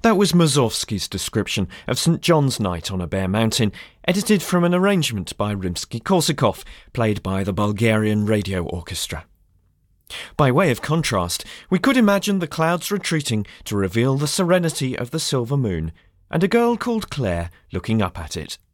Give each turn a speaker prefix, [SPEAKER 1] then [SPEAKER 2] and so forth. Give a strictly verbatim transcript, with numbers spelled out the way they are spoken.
[SPEAKER 1] That was Mussorgsky's description of Saint John's Night on a Bare Mountain, edited from an arrangement by Rimsky-Korsakov, played by the Bulgarian Radio Orchestra. By way of contrast, we could imagine the clouds retreating to reveal the serenity of the silver moon, and a girl called Claire looking up at it.